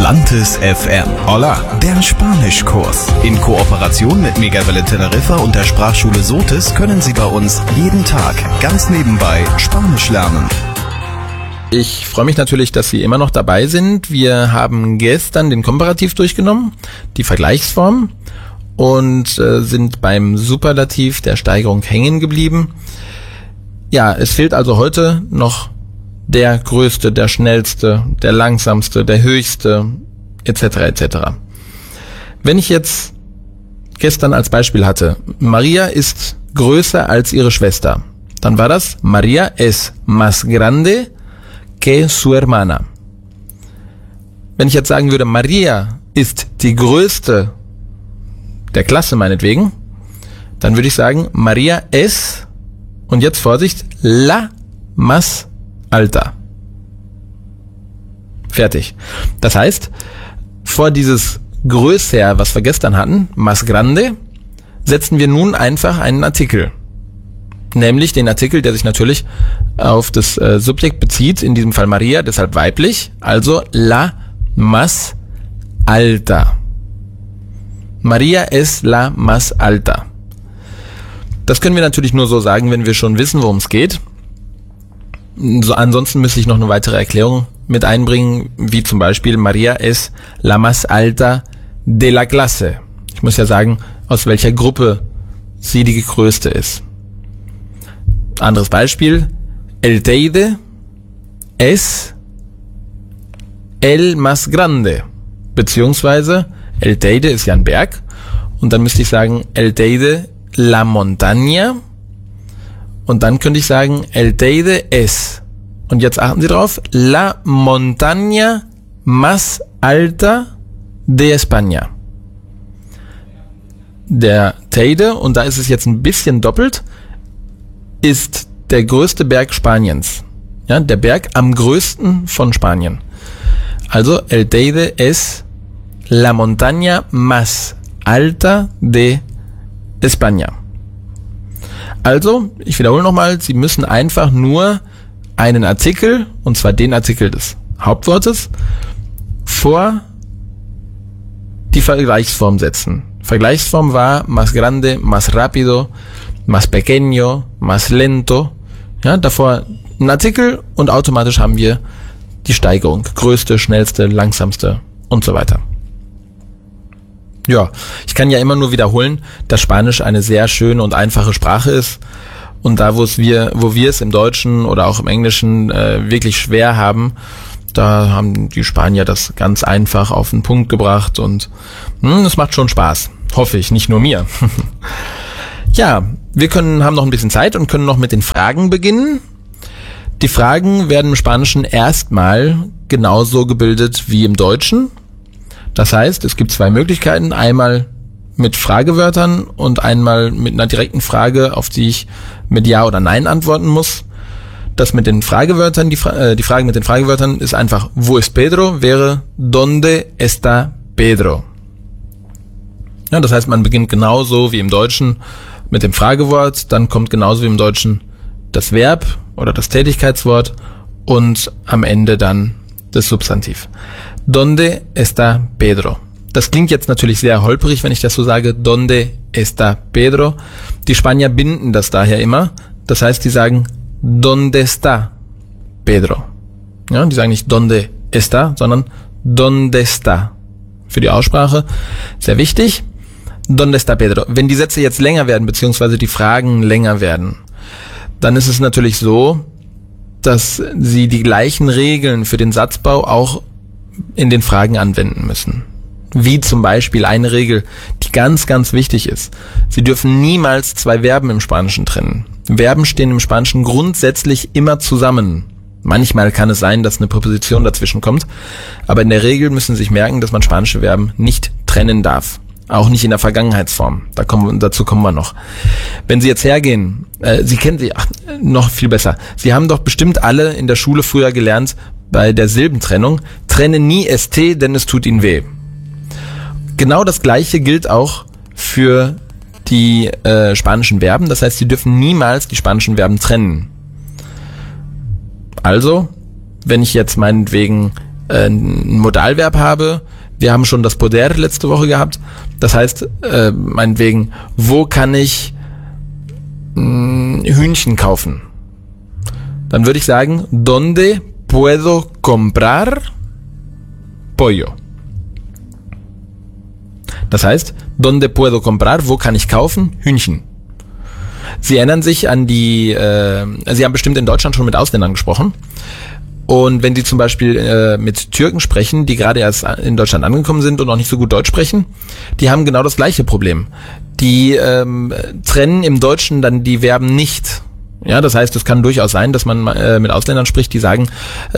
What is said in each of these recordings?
Atlantis FM. Hola, der Spanischkurs. In Kooperation mit Megawelle Teneriffa und der Sprachschule Sotis können Sie bei uns jeden Tag ganz nebenbei Spanisch lernen. Ich freue mich natürlich, dass Sie immer noch dabei sind. Wir haben gestern den Komparativ durchgenommen, die Vergleichsform, und sind beim Superlativ der Steigerung hängen geblieben. Ja, es fehlt also heute noch der Größte, der Schnellste, der Langsamste, der Höchste, etc. etc. Wenn ich jetzt gestern als Beispiel hatte, Maria ist größer als ihre Schwester, dann war das Maria es más grande que su hermana. Wenn ich jetzt sagen würde, Maria ist die größte der Klasse meinetwegen, dann würde ich sagen, Maria es, und jetzt Vorsicht, la más alta. Fertig. Das heißt, vor dieses Größer, was wir gestern hatten, más grande, setzen wir nun einfach einen Artikel. Nämlich den Artikel, der sich natürlich auf das Subjekt bezieht, in diesem Fall Maria, deshalb weiblich, also la más alta. Maria es la más alta. Das können wir natürlich nur so sagen, wenn wir schon wissen, worum es geht. Ansonsten müsste ich noch eine weitere Erklärung mit einbringen, wie zum Beispiel Maria es la más alta de la clase. Ich muss ja sagen, aus welcher Gruppe sie die größte ist. Anderes Beispiel, el Teide es el más grande, beziehungsweise el Teide ist ja ein Berg, und dann müsste ich sagen el Teide la montaña, und dann könnte ich sagen el Teide es, und jetzt achten Sie drauf, la montaña más alta de España. Der Teide, und da ist es jetzt ein bisschen doppelt, ist der größte Berg Spaniens. Ja, der Berg am größten von Spanien. Also, el Teide es la montaña más alta de España. Also, ich wiederhole nochmal, Sie müssen einfach nur einen Artikel, und zwar den Artikel des Hauptwortes, vor die Vergleichsform setzen. Vergleichsform war más grande, más rápido, más pequeño, más lento. Ja, davor ein Artikel und automatisch haben wir die Steigerung. Größte, schnellste, langsamste und so weiter. Ja, ich kann ja immer nur wiederholen, dass Spanisch eine sehr schöne und einfache Sprache ist. Und da, wo wir es im Deutschen oder auch im Englischen wirklich schwer haben, da haben die Spanier das ganz einfach auf den Punkt gebracht, und es macht schon Spaß. Hoffe ich, nicht nur mir. Ja, wir haben noch ein bisschen Zeit und können noch mit den Fragen beginnen. Die Fragen werden im Spanischen erstmal genauso gebildet wie im Deutschen. Das heißt, es gibt zwei Möglichkeiten. Einmal mit Fragewörtern und einmal mit einer direkten Frage, auf die ich mit Ja oder Nein antworten muss. Das mit den Fragewörtern, die Frage mit den Fragewörtern ist einfach, wo ist Pedro? Wäre, ¿dónde está Pedro? Ja, das heißt, man beginnt genauso wie im Deutschen mit dem Fragewort, dann kommt genauso wie im Deutschen das Verb oder das Tätigkeitswort und am Ende dann das Substantiv. ¿Dónde está Pedro? Das klingt jetzt natürlich sehr holprig, wenn ich das so sage, ¿Dónde está Pedro? Die Spanier binden das daher immer. Das heißt, die sagen, ¿Dónde está Pedro? Ja, die sagen nicht ¿Dónde está?, sondern ¿Dónde está? Für die Aussprache sehr wichtig. ¿Dónde está Pedro? Wenn die Sätze jetzt länger werden, beziehungsweise die Fragen länger werden, dann ist es natürlich so, dass Sie die gleichen Regeln für den Satzbau auch in den Fragen anwenden müssen. Wie zum Beispiel eine Regel, die ganz, ganz wichtig ist. Sie dürfen niemals zwei Verben im Spanischen trennen. Verben stehen im Spanischen grundsätzlich immer zusammen. Manchmal kann es sein, dass eine Präposition dazwischen kommt, aber in der Regel müssen Sie sich merken, dass man spanische Verben nicht trennen darf. Auch nicht in der Vergangenheitsform. Dazu kommen wir noch. Wenn Sie jetzt hergehen, noch viel besser. Sie haben doch bestimmt alle in der Schule früher gelernt, bei der Silbentrennung, trenne nie ST, denn es tut Ihnen weh. Genau das Gleiche gilt auch für die spanischen Verben. Das heißt, Sie dürfen niemals die spanischen Verben trennen. Also, wenn ich jetzt meinetwegen ein Modalverb habe. Wir haben schon das poder letzte Woche gehabt. Das heißt, meinetwegen, wo kann ich Hühnchen kaufen? Dann würde ich sagen, ¿dónde puedo comprar pollo? Das heißt, ¿dónde puedo comprar? Wo kann ich kaufen? Hühnchen. Sie erinnern sich an Sie haben bestimmt in Deutschland schon mit Ausländern gesprochen. Und wenn Sie zum Beispiel mit Türken sprechen, die gerade erst in Deutschland angekommen sind und noch nicht so gut Deutsch sprechen, die haben genau das gleiche Problem. Die trennen im Deutschen dann die Verben nicht. Ja, das heißt, es kann durchaus sein, dass man mit Ausländern spricht, die sagen,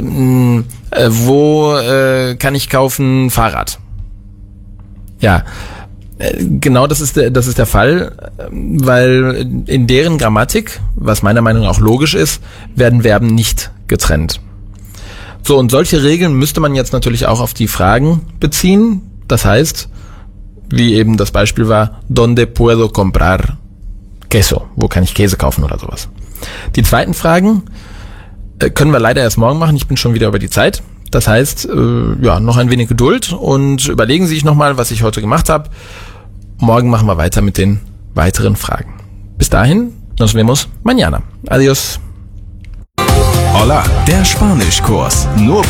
wo kann ich kaufen Fahrrad? Ja, genau das ist der Fall, weil in deren Grammatik, was meiner Meinung nach auch logisch ist, werden Verben nicht getrennt. So, und solche Regeln müsste man jetzt natürlich auch auf die Fragen beziehen. Das heißt, wie eben das Beispiel war, ¿dónde puedo comprar queso? Wo kann ich Käse kaufen oder sowas? Die zweiten Fragen können wir leider erst morgen machen. Ich bin schon wieder über die Zeit. Das heißt, noch ein wenig Geduld und überlegen Sie sich nochmal, was ich heute gemacht habe. Morgen machen wir weiter mit den weiteren Fragen. Bis dahin, nos vemos mañana. Adiós. Hola, der Spanischkurs. Nur